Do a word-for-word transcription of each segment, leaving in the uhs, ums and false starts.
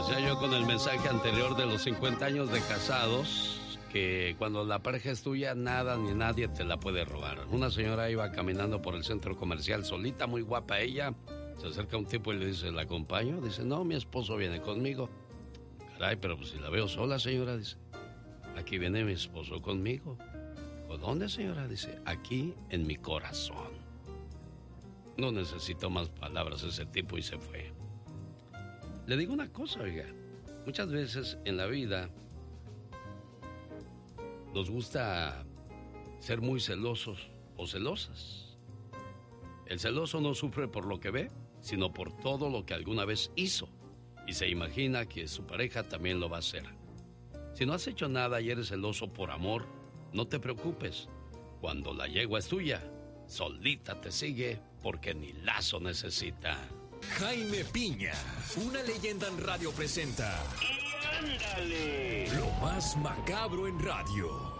Decía yo con el mensaje anterior de los cincuenta años de casados que cuando la pareja es tuya, nada ni nadie te la puede robar. Una señora iba caminando por el centro comercial solita, muy guapa ella. Se acerca un tipo y le dice, ¿la acompaño? Dice, no, mi esposo viene conmigo. Caray, pero pues si la veo sola, señora, dice. Aquí viene mi esposo conmigo. ¿Con dónde, señora? Dice, aquí en mi corazón. No necesitó más palabras ese tipo y se fue. Le digo una cosa, oiga. Muchas veces en la vida nos gusta ser muy celosos o celosas. El celoso no sufre por lo que ve, sino por todo lo que alguna vez hizo. Y se imagina que su pareja también lo va a hacer. Si no has hecho nada y eres celoso por amor, no te preocupes. Cuando la yegua es tuya, solita te sigue porque ni lazo necesita. Jaime Piña, una leyenda en radio presenta. ¡Y ándale! Lo más macabro en radio.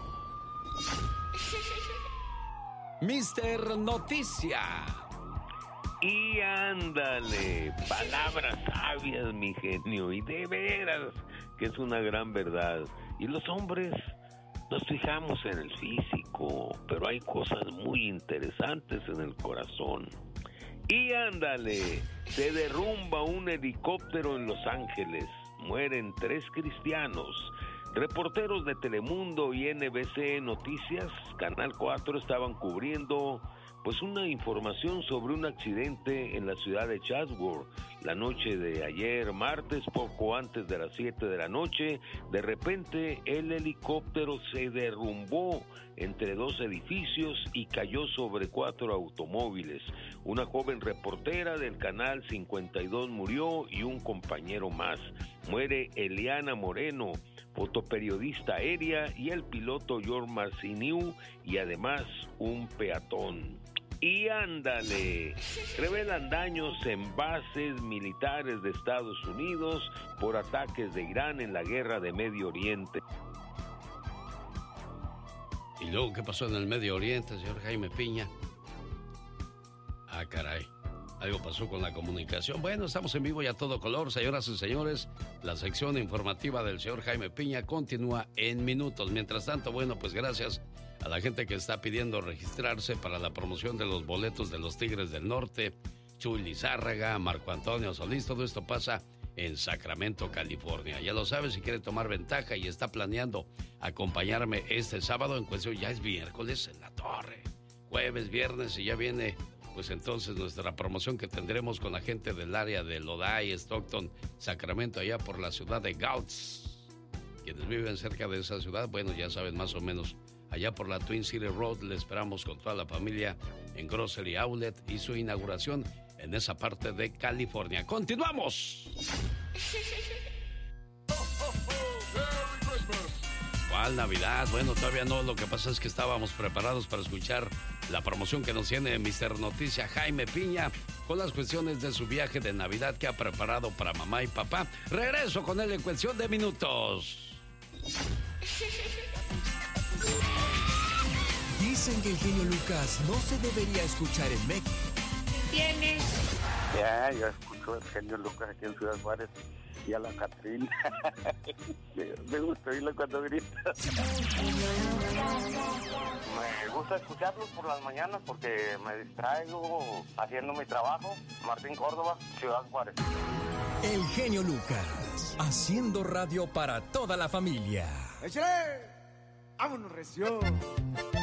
mister Noticia. Y ándale, palabras sabias, mi genio, y de veras que es una gran verdad. Y los hombres nos fijamos en el físico, pero hay cosas muy interesantes en el corazón. Y ándale, se derrumba un helicóptero en Los Ángeles, mueren tres cristianos. Reporteros de Telemundo y N B C Noticias, Canal cuatro, estaban cubriendo pues una información sobre un accidente en la ciudad de Chatsworth. La noche de ayer, martes, poco antes de las siete de la noche, de repente el helicóptero se derrumbó entre dos edificios y cayó sobre cuatro automóviles. Una joven reportera del Canal cincuenta y dos murió y un compañero más. Muere Eliana Moreno, fotoperiodista aérea, y el piloto George Marciniu, y además un peatón. Y ándale, revelan daños en bases militares de Estados Unidos por ataques de Irán en la guerra de Medio Oriente. ¿Y luego qué pasó en el Medio Oriente, señor Jaime Piña? Ah, caray. Algo pasó con la comunicación. Bueno, estamos en vivo y a todo color, señoras y señores. La sección informativa del señor Jaime Piña continúa en minutos. Mientras tanto, bueno, pues gracias a la gente que está pidiendo registrarse para la promoción de los boletos de los Tigres del Norte, Chuy Lizárraga, Marco Antonio Solís. Todo esto pasa en Sacramento, California. Ya lo sabe, si quiere tomar ventaja y está planeando acompañarme este sábado, en cuestión ya es miércoles en la Torre. Jueves, viernes y ya viene... pues entonces nuestra promoción que tendremos con la gente del área de Lodi, Stockton, Sacramento, allá por la ciudad de Gouts. Quienes viven cerca de esa ciudad, bueno, ya saben más o menos, allá por la Twin City Road, le esperamos con toda la familia en Grocery Outlet y su inauguración en esa parte de California. ¡Continuamos! ¿Cuál Navidad? Bueno, todavía no. Lo que pasa es que estábamos preparados para escuchar la promoción que nos tiene mister Noticia Jaime Piña con las cuestiones de su viaje de Navidad que ha preparado para mamá y papá. Regreso con él en cuestión de minutos. Dicen que el genio Lucas no se debería escuchar en México. ¿Tienes? Ya, yo escucho al genio Lucas aquí en Ciudad Juárez y a la Catrina. Me gusta oírlo cuando grita. Me gusta escucharlos por las mañanas porque me distraigo haciendo mi trabajo. Martín Córdoba, Ciudad Juárez. El genio Lucas, haciendo radio para toda la familia. ¡Échale! ¡Vámonos, recio!